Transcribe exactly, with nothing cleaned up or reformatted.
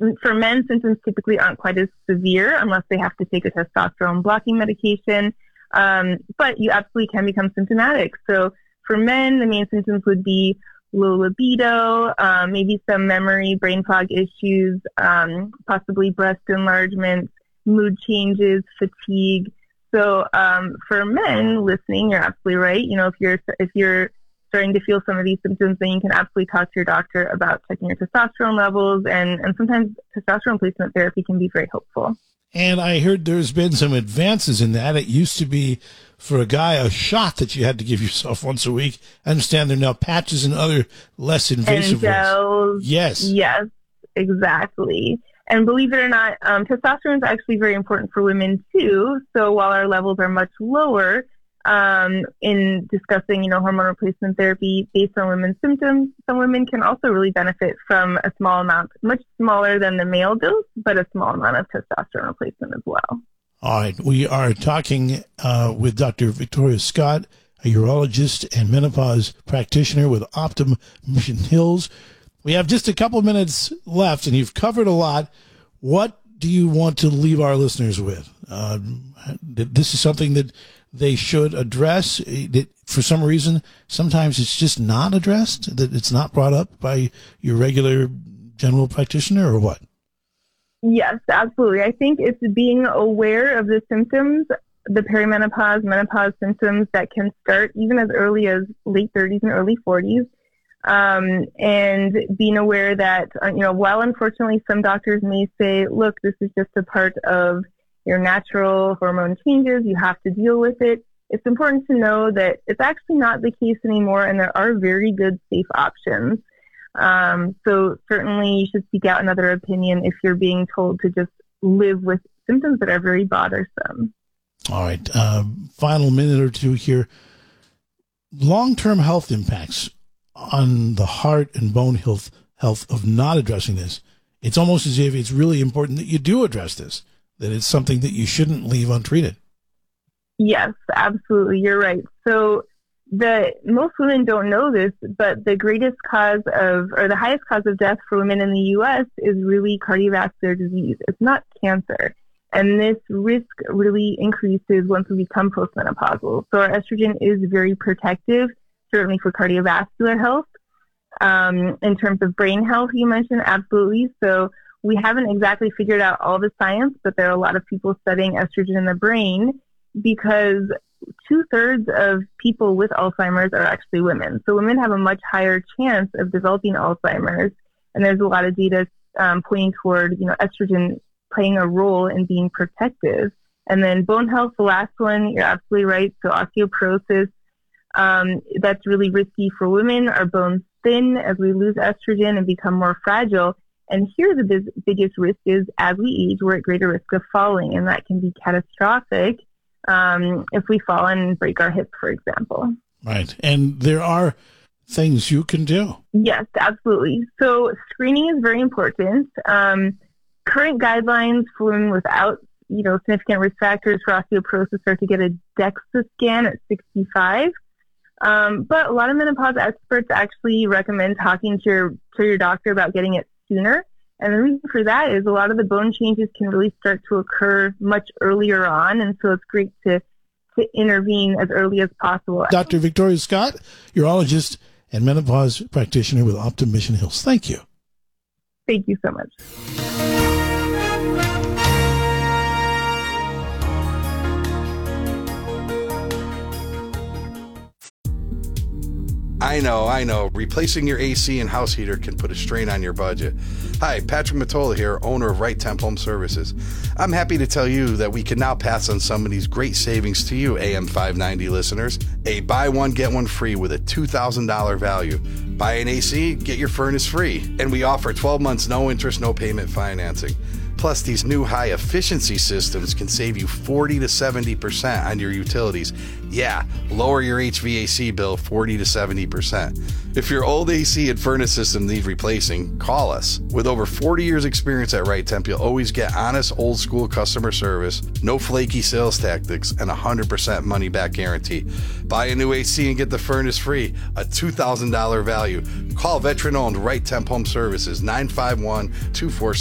for men, symptoms typically aren't quite as severe unless they have to take a testosterone blocking medication. Um, but you absolutely can become symptomatic. So for men, the main symptoms would be low libido, um, maybe some memory, brain fog issues, um, possibly breast enlargement, mood changes, fatigue. So um, for men listening, you're absolutely right. You know, if you're if you're starting to feel some of these symptoms, then you can absolutely talk to your doctor about checking your testosterone levels, and, and sometimes testosterone replacement therapy can be very helpful. And I heard there's been some advances in that. It used to be for a guy a shot that you had to give yourself once a week. I understand there are now patches and other less invasive and gels. ways. Yes. Yes, exactly. And believe it or not, um, testosterone is actually very important for women too. So while our levels are much lower, um, in discussing, you know, hormone replacement therapy based on women's symptoms, some women can also really benefit from a small amount, much smaller than the male dose, but a small amount of testosterone replacement as well. All right. We are talking uh, with Doctor Victoria Scott, a urologist and menopause practitioner with Optum Mission Hills. We have just a couple minutes left, and you've covered a lot. What do you want to leave our listeners with? Uh, this is something that they should address. It, for some reason, sometimes it's just not addressed, that it's not brought up by your regular general practitioner, or what? Yes, absolutely. I think it's being aware of the symptoms, the perimenopause, menopause symptoms that can start even as early as late thirties and early forties. Um, and being aware that, uh, you know, while unfortunately some doctors may say, look, this is just a part of your natural hormone changes, you have to deal with it. It's important to know that it's actually not the case anymore, and there are very good, safe options. Um, so certainly you should seek out another opinion if you're being told to just live with symptoms that are very bothersome. All right. Um, final minute or two here. Long-term health impacts on the heart and bone health, health of not addressing this. It's almost as if it's really important that you do address this, that it's something that you shouldn't leave untreated. Yes, absolutely. You're right. So the most women don't know this, but the greatest cause of, or the highest cause of death for women in the U S is really cardiovascular disease. It's not cancer. And this risk really increases once we become postmenopausal. So our estrogen is very protective, certainly for cardiovascular health. Um, in terms of brain health, you mentioned, absolutely. So we haven't exactly figured out all the science, but there are a lot of people studying estrogen in the brain, because two-thirds of people with Alzheimer's are actually women. So women have a much higher chance of developing Alzheimer's. And there's a lot of data um, pointing toward, you know, estrogen playing a role in being protective. And then bone health, the last one, you're absolutely right. So osteoporosis, um, that's really risky for women. Our bones thin as we lose estrogen and become more fragile. And here the biz- biggest risk is as we age, we're at greater risk of falling, and that can be catastrophic um, if we fall and break our hip, for example. Right. And there are things you can do. Yes, absolutely. So screening is very important. Um, current guidelines for women without, you know, significant risk factors for osteoporosis are to get a DEXA scan at sixty-five. Um, but a lot of menopause experts actually recommend talking to your to your doctor about getting it sooner. And the reason for that is a lot of the bone changes can really start to occur much earlier on. And so it's great to, to intervene as early as possible. Doctor Victoria Scott, urologist and menopause practitioner with Optum Mission Hills. Thank you. Thank you so much. I know, I know. Replacing your A C and house heater can put a strain on your budget. Hi, Patrick Matola here, owner of Right Temp Home Services. I'm happy to tell you that we can now pass on some of these great savings to you, A M five ninety listeners. A buy one, get one free with a two thousand dollars value. Buy an A C, get your furnace free. And we offer twelve months, no interest, no payment financing. Plus, these new high-efficiency systems can save you forty to seventy percent on your utilities. Yeah, lower your H V A C bill forty to seventy percent. If your old A C and furnace system needs replacing, call us. With over forty years experience at Right Temp, you'll always get honest, old-school customer service, no flaky sales tactics, and a one hundred percent money-back guarantee. Buy a new A C and get the furnace free, a two thousand dollars value. Call veteran-owned Right Temp Home Services, nine five one, two four six